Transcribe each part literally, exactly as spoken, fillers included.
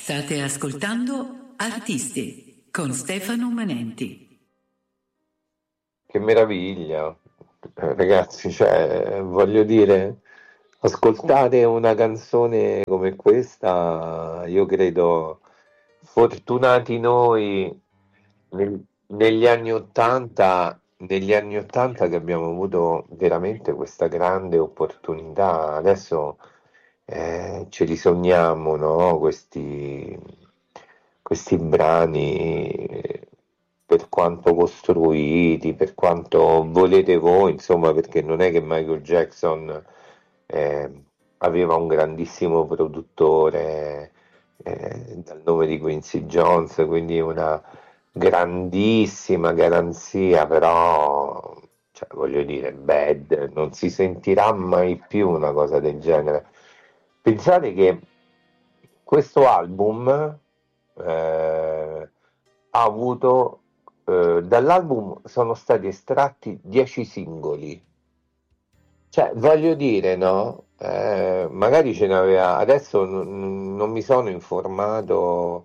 State ascoltando Artisti con Stefano Manenti. Che meraviglia, Eh, ragazzi, cioè, voglio dire, ascoltare una canzone come questa, io credo, fortunati noi nel- negli anni Ottanta, negli anni Ottanta che abbiamo avuto veramente questa grande opportunità. Adesso eh, ce li sogniamo, no? Questi, questi brani, eh, per quanto costruiti, per quanto volete voi, insomma, perché non è che Michael Jackson eh, aveva un grandissimo produttore eh, dal nome di Quincy Jones, quindi una grandissima garanzia, però, cioè, voglio dire, Bad, non si sentirà mai più una cosa del genere. Pensate che questo album eh, ha avuto, eh, dall'album sono stati estratti dieci singoli. Cioè, voglio dire, no? Eh, magari ce n'aveva, adesso non, non mi sono informato,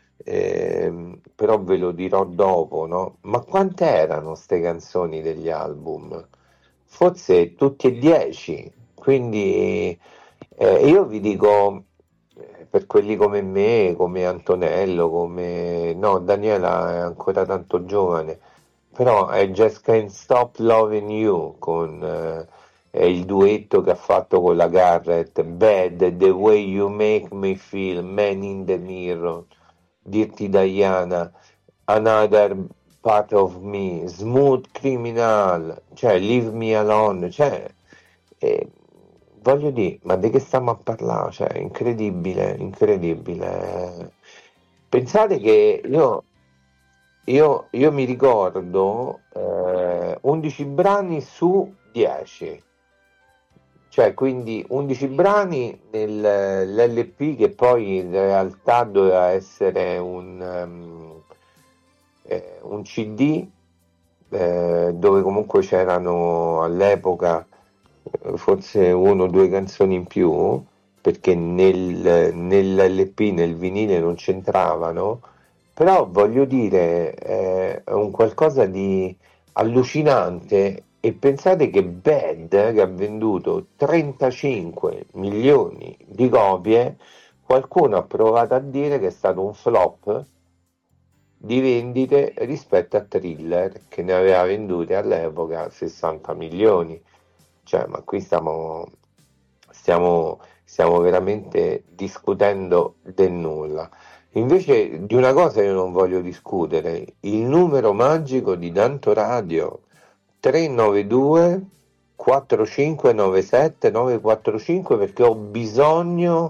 ehm, però ve lo dirò dopo, no? Ma quante erano ste canzoni degli album? Forse tutti e dieci, quindi eh, io vi dico, eh, per quelli come me, come Antonello, come... no, Daniela è ancora tanto giovane, però è Just Can't Stop Loving You con... eh, è il duetto che ha fatto con la Garrett, Bad, The Way You Make Me Feel, Man in the Mirror, Dirty Diana, Another Part of Me, Smooth Criminal, cioè Leave Me Alone, cioè, eh, voglio dire, ma di che stiamo a parlare? Cioè, incredibile, incredibile. Pensate che io, io, io mi ricordo eh, undici brani su dieci, cioè quindi undici brani nell'L P che poi in realtà doveva essere un, um, eh, un C D eh, dove comunque c'erano all'epoca eh, forse uno o due canzoni in più, perché nel, nell'L P, nel vinile non c'entravano, però voglio dire, eh, è un qualcosa di allucinante. E pensate che Bad, che ha venduto trentacinque milioni di copie, qualcuno ha provato a dire che è stato un flop di vendite rispetto a Thriller, che ne aveva vendute all'epoca sessanta milioni. Cioè, ma qui stiamo, stiamo, stiamo veramente discutendo del nulla. Invece di una cosa io non voglio discutere, il numero magico di Danto Radio tre nove due quattro cinque nove sette nove quattro cinque, perché ho bisogno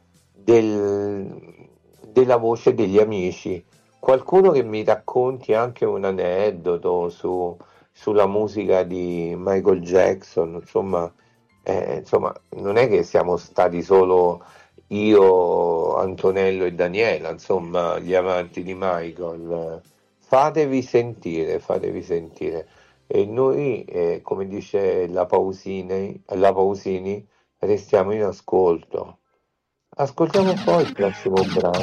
del- della voce degli amici. Qualcuno che mi racconti anche un aneddoto su, sulla musica di Michael Jackson, insomma, eh, insomma, non è che siamo stati solo io, Antonello e Daniela, insomma, gli amanti di Michael. Fatevi sentire, fatevi sentire. E noi, eh, come dice la Pausini, la Pausini, restiamo in ascolto. Ascoltiamo poi il prossimo brano.